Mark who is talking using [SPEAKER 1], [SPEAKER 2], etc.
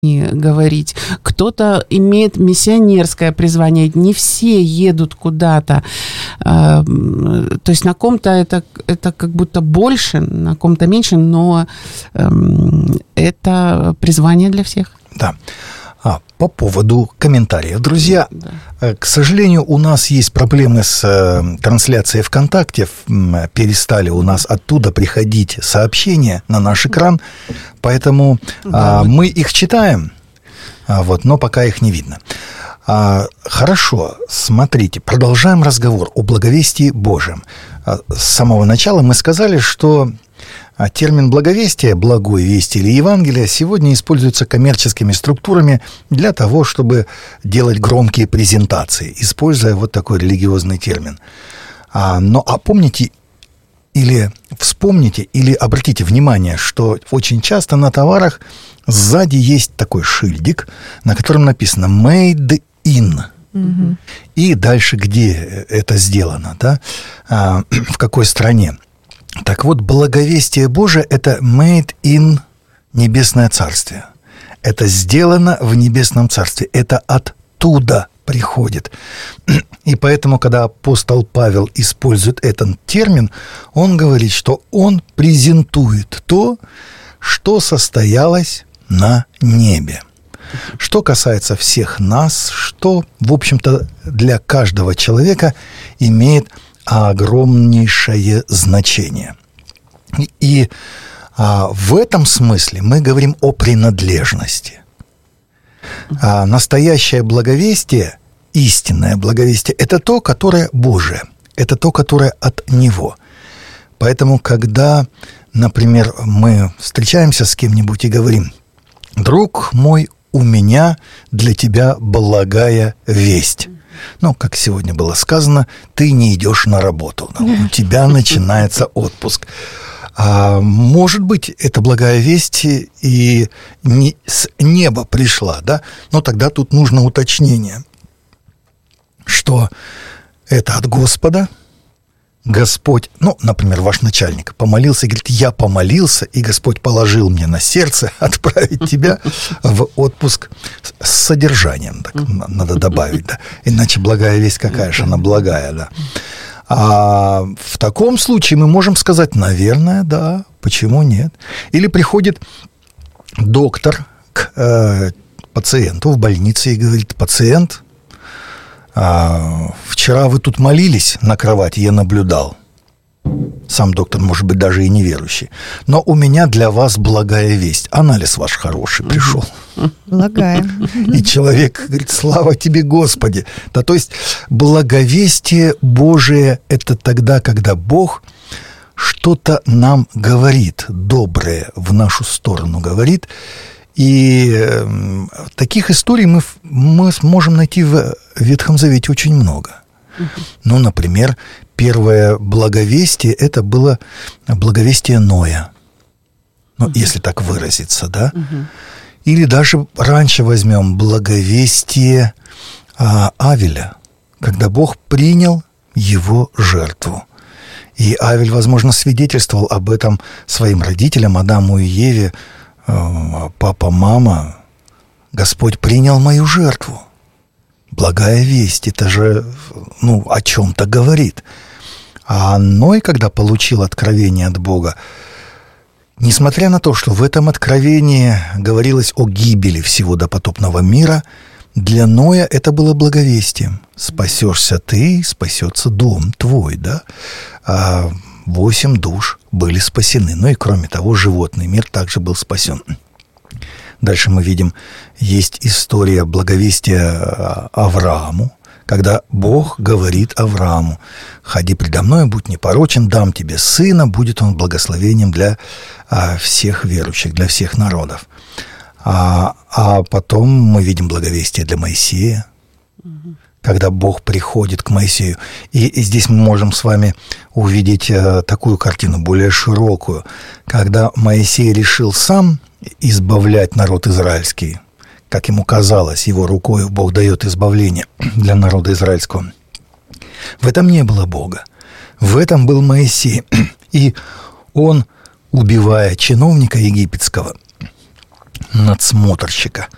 [SPEAKER 1] говорить. Кто-то имеет миссионерское призвание. Не все едут куда-то. То есть на ком-то это как будто больше, на ком-то меньше, но это призвание для всех.
[SPEAKER 2] Да. По поводу комментариев. Друзья, к сожалению, у нас есть проблемы с трансляцией ВКонтакте. Перестали у нас оттуда приходить сообщения на наш экран, поэтому мы их читаем, но пока их не видно. Хорошо, смотрите, продолжаем разговор о благовестии Божьем. С самого начала мы сказали, что термин «благовестие», «благой вести» или «Евангелие» сегодня используется коммерческими структурами для того, чтобы делать громкие презентации, используя вот такой религиозный термин. Но помните или вспомните, или обратите внимание, что очень часто на товарах сзади есть такой шильдик, на котором написано «Made in». Угу. И дальше, где это сделано, да? В какой стране. Так вот, благовестие Божие – это made in Небесное Царствие. Это сделано в Небесном Царстве. Это оттуда приходит. И поэтому, когда апостол Павел использует этот термин, он говорит, что он презентует то, что состоялось на небе. Что касается всех нас, что, в общем-то, для каждого человека имеет огромнейшее значение. И в этом смысле мы говорим о принадлежности. Настоящее благовестие, истинное благовестие – это то, которое Божие, это то, которое от Него. Поэтому, когда, например, мы встречаемся с кем-нибудь и говорим: «Друг мой, у меня для тебя благая весть». Как сегодня было сказано, ты не идешь на работу, у тебя начинается отпуск. Может быть, это благая весть и не с неба пришла, да? Но тогда тут нужно уточнение, что это от Господа. Господь, например, ваш начальник помолился и говорит: я помолился, и Господь положил мне на сердце отправить тебя в отпуск с содержанием. Так, надо добавить, да. Иначе благая весть какая же она благая, да. А в таком случае мы можем сказать: наверное, да, почему нет? Или приходит доктор к пациенту в больнице и говорит: пациент, вчера вы тут молились на кровати, я наблюдал. Сам доктор, может быть, даже и неверующий. Но у меня для вас благая весть. Анализ ваш хороший пришел.
[SPEAKER 3] Благая.
[SPEAKER 2] И человек говорит: слава тебе, Господи. Да, то есть благовестие Божие – это тогда, когда Бог что-то нам говорит, доброе в нашу сторону говорит. И таких историй мы сможем найти в Ветхом Завете очень много. Например, первое благовестие – это было благовестие Ноя. Если так выразиться, да? Или даже раньше возьмем благовестие Авеля, когда Бог принял его жертву. И Авель, возможно, свидетельствовал об этом своим родителям, Адаму и Еве: папа, мама, Господь принял мою жертву. Благая весть, это же, о чем-то говорит. А Ной, когда получил откровение от Бога, несмотря на то, что в этом откровении говорилось о гибели всего допотопного мира, для Ноя это было благовестием. Спасешься ты, спасется дом твой, да? 8 душ были спасены. И кроме того, животный мир также был спасен. Дальше мы видим, есть история благовестия Аврааму, когда Бог говорит Аврааму: «Ходи предо мной, будь непорочен, дам тебе сына, будет он благословением для всех верующих, для всех народов». А потом мы видим благовестие для Моисея, когда Бог приходит к Моисею. И здесь мы можем с вами увидеть такую картину, более широкую, когда Моисей решил сам избавлять народ израильский. Как ему казалось, его рукой Бог дает избавление для народа израильского. В этом не было Бога. В этом был Моисей. И он, убивая чиновника египетского, надсмотрщика,